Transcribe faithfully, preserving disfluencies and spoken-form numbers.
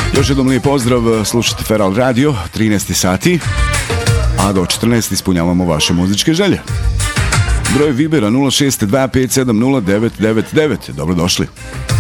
Još jednom lijep pozdrav, slušajte Feral Radio, trinaest sati, a do četrnaest ispunjavamo vaše muzičke želje. Broj Vibera nula šest dva pet sedam nula devet devet devet, dobrodošli.